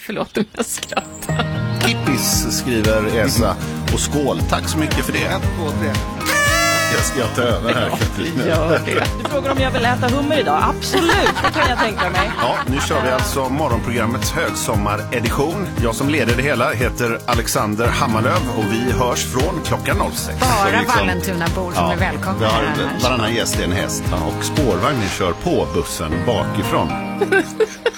Förlåt om jag skrattar. Kippis skriver Esa. Och skål, tack så mycket för det. 1, 2, 3. Jag ska ta över här, Katrin. Gör det. Du frågar om jag vill äta hummer idag. Absolut, det kan jag tänka mig. Ja, nu kör vi alltså morgonprogrammets högsommaredition. Jag som leder det hela heter Alexander Hammarlöv och vi hörs från klockan 06. Bara Vallentunabor som är välkomna vi har här. varannan gäst är en häst och spårvagnen kör på bussen bakifrån.